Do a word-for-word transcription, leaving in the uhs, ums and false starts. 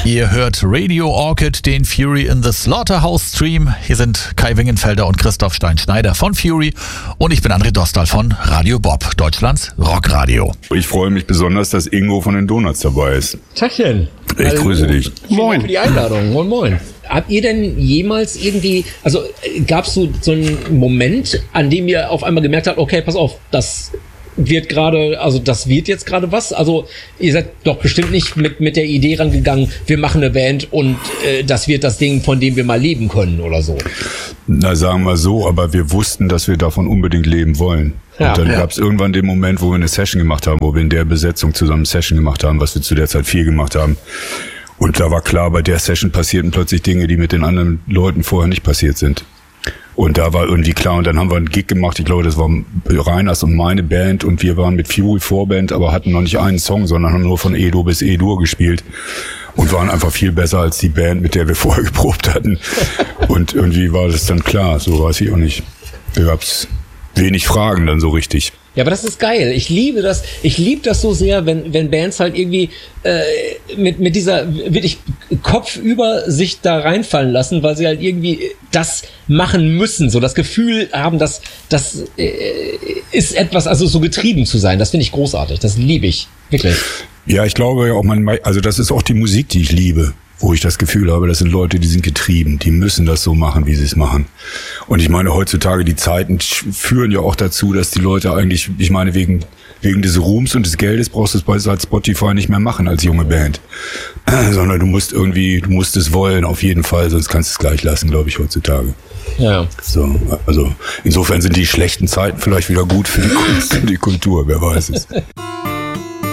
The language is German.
Ihr hört Radio Orchid, den Fury in the Slaughterhouse Stream. Hier sind Kai Wingenfelder und Christoph Stein-Schneider von Fury und ich bin André Dostal von Radio Bob, Deutschlands Rockradio. Ich freue mich besonders, dass Ingo von den Donuts dabei ist. Tachchen. Ich Hallo. grüße dich. Vielen Dank für die Einladung. Moin, moin. Habt ihr denn jemals irgendwie, also gab es so, so einen Moment, an dem ihr auf einmal gemerkt habt, okay, pass auf, das wird gerade, also das wird jetzt gerade was? Also ihr seid doch bestimmt nicht mit, mit der Idee rangegangen, wir machen eine Band und äh, das wird das Ding, von dem wir mal leben können oder so. Na, sagen wir so, aber wir wussten, dass wir davon unbedingt leben wollen. Ja, und dann ja. gab es irgendwann den Moment, wo wir eine Session gemacht haben, wo wir in der Besetzung zusammen eine Session gemacht haben, was wir zu der Zeit viel gemacht haben. Und da war klar, bei der Session passierten plötzlich Dinge, die mit den anderen Leuten vorher nicht passiert sind. Und da war irgendwie klar, und dann haben wir einen Gig gemacht, ich glaube, das war Reiners und meine Band, und wir waren mit Fury Vorband, aber hatten noch nicht einen Song, sondern haben nur von E-Dur bis E-Dur gespielt und waren einfach viel besser als die Band, mit der wir vorher geprobt hatten. Und irgendwie war das dann klar, so weiß ich auch nicht. Da gab's wenig Fragen dann so richtig. Ja, aber das ist geil. Ich liebe das. Ich liebe das so sehr, wenn wenn Bands halt irgendwie äh, mit mit dieser wirklich kopfüber sich da reinfallen lassen, weil sie halt irgendwie das machen müssen, so das Gefühl haben, dass das äh, ist etwas, also so getrieben zu sein. Das finde ich großartig. Das liebe ich wirklich. Ja, ich glaube ja auch, man, also das ist auch die Musik, die ich liebe, wo ich das Gefühl habe, das sind Leute, die sind getrieben, die müssen das so machen, wie sie es machen. Und ich meine, heutzutage, die Zeiten führen ja auch dazu, dass die Leute eigentlich, ich meine, wegen wegen des Ruhms und des Geldes brauchst du es bei Spotify nicht mehr machen als junge Band. Sondern du musst irgendwie, du musst es wollen, auf jeden Fall, sonst kannst du es gleich lassen, glaube ich, heutzutage. Ja. So, also insofern sind die schlechten Zeiten vielleicht wieder gut für die Kunst und die Kultur, wer weiß es.